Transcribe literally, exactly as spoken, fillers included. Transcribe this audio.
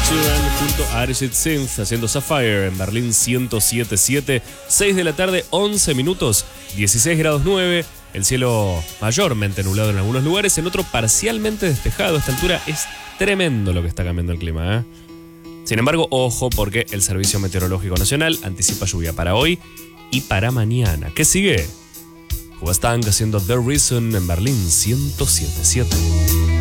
Sheeran junto a Arjit Singh haciendo Sapphire en Berlín ciento siete punto siete. seis de la tarde, once minutos, dieciséis grados nueve. El cielo mayormente nublado en algunos lugares, en otro parcialmente despejado. A esta altura es tremendo lo que está cambiando el clima, ¿eh? Sin embargo, ojo, porque el Servicio Meteorológico Nacional anticipa lluvia para hoy y para mañana. ¿Qué sigue? Hoobastank haciendo The Reason en Berlín ciento siete punto siete.